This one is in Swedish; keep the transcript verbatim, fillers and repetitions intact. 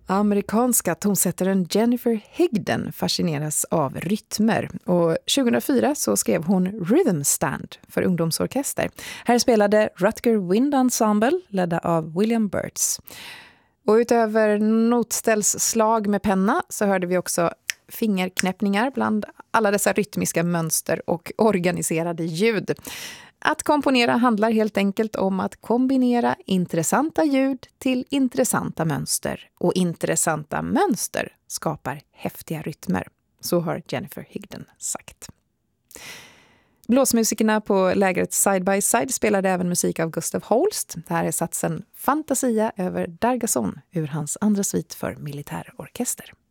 Amerikanska tonsättaren Jennifer Higdon fascineras av rytmer och tjugohundrafyra så skrev hon Rhythm Stand för ungdomsorkester. Här spelade Rutger Wind Ensemble ledda av William Burtz. Och utöver notställsslag med penna så hörde vi också fingerknäppningar bland alla dessa rytmiska mönster och organiserade ljud. Att komponera handlar helt enkelt om att kombinera intressanta ljud till intressanta mönster. Och intressanta mönster skapar häftiga rytmer. Så har Jennifer Higdon sagt. Blåsmusikerna på lägret Side by Side spelade även musik av Gustav Holst. Det här är satsen Fantasia över Dargason ur hans andra svit för militärorkester.